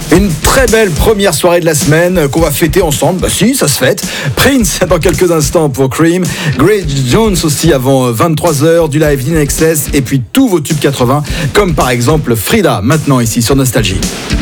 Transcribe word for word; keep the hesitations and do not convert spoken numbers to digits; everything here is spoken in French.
Une très belle première soirée de la semaine qu'on va fêter ensemble. Bah si, ça se fête. Prince dans quelques instants pour Cream. Grace Jones aussi avant vingt-trois heures, du live d'In Excess et puis tous vos tubes quatre-vingts comme par exemple Frida maintenant ici sur Nostalgie.